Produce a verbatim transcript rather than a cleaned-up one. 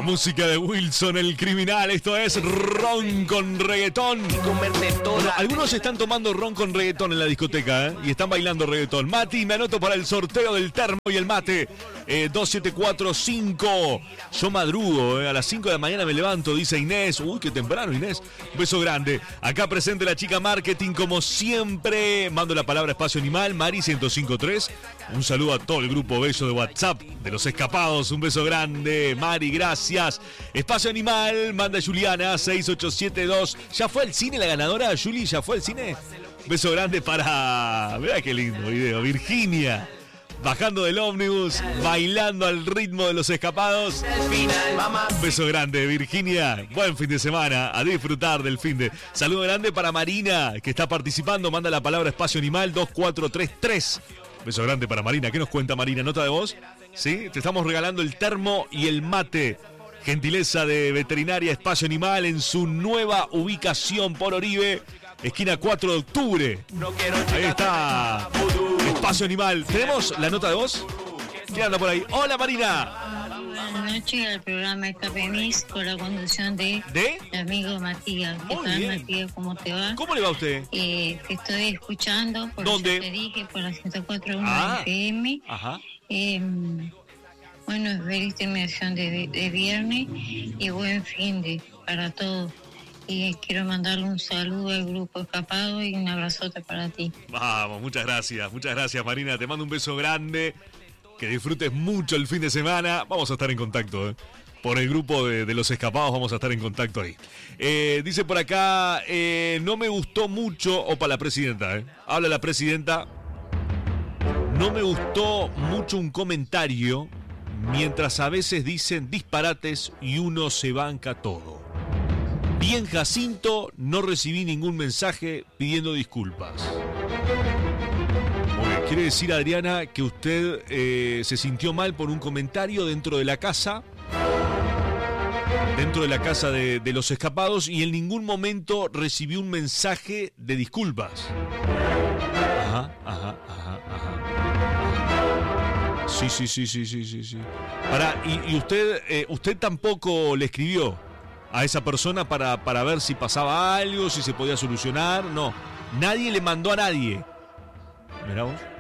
música de Wilson el criminal. Esto es ron con reggaetón. Bueno, algunos están tomando ron con reggaetón en la discoteca, ¿eh? Y están bailando reggaetón. Mati, me anoto para el sorteo del termo y el mate. Eh, dos siete cuatro cinco. Yo madrugo, eh, a las cinco de la mañana me levanto, dice Inés. Uy, qué temprano, Inés. Un beso grande. Acá presente la chica marketing, como siempre. Mando la palabra Espacio Animal, Mari ciento cinco punto tres. Un saludo a todo el grupo bello de WhatsApp de los escapados. Un beso grande, Mari, gracias. Espacio Animal, manda Juliana seis ocho siete dos. ¿Ya fue al cine la ganadora, Juli? ¿Ya fue al cine? Beso grande para... Mirá qué lindo video. Virginia. Bajando del ómnibus, bailando al ritmo de los escapados. Un beso grande, Virginia. Buen fin de semana, a disfrutar del fin de. Saludo grande para Marina, que está participando. Manda la palabra Espacio Animal dos cuatro tres tres. Beso grande para Marina. ¿Qué nos cuenta Marina? ¿Nota de voz? ¿Sí? Te estamos regalando el termo y el mate. Gentileza de Veterinaria Espacio Animal en su nueva ubicación por Oribe, esquina cuatro de octubre. Ahí está Espacio Animal. ¿Tenemos la nota de voz? ¿Quién anda por ahí? ¡Hola, Marina! Buenas noches al programa Escape Mix con la conducción de, ¿De? mi amigo Matías. ¿Qué Muy tal, bien. Matías? ¿Cómo te va? ¿Cómo le va a usted? Eh, te estoy escuchando, por ¿Dónde? eso te dije, por la ciento cuatro punto uno Ah. F M. Ajá. Eh, bueno, es feliz terminación de, de viernes y buen fin de para todos. Y quiero mandarle un saludo al grupo Escapado y un abrazote para ti. Vamos, muchas gracias, muchas gracias, Marina. Te mando un beso grande. Que disfrutes mucho el fin de semana. Vamos a estar en contacto, ¿eh? Por el grupo de, de los escapados vamos a estar en contacto ahí. Eh, dice por acá, eh, no me gustó mucho, opa, la presidenta, ¿eh? Habla la presidenta. No me gustó mucho un comentario, mientras a veces dicen disparates y uno se banca todo. Bien, Jacinto, no recibí ningún mensaje pidiendo disculpas. Muy bien, quiere decir, Adriana, que usted eh, se sintió mal por un comentario dentro de la casa, dentro de la casa de, de los escapados, y en ningún momento recibió un mensaje de disculpas. Ajá, ajá, ajá, ajá. Sí, sí, sí, sí, sí, sí, sí. Pará, y, y usted, eh, usted tampoco le escribió a esa persona para, para ver si pasaba algo, si se podía solucionar. No, nadie le mandó a nadie. Mirá vos.